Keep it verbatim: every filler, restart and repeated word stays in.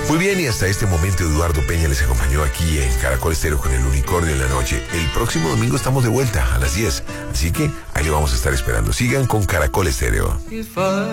Muy bien, y hasta este momento Eduardo Peña les acompañó aquí en Caracol Estéreo con el Unicornio en la noche. El próximo domingo estamos de vuelta a las diez, así que ahí lo vamos a estar esperando. Sigan con Caracol Estéreo.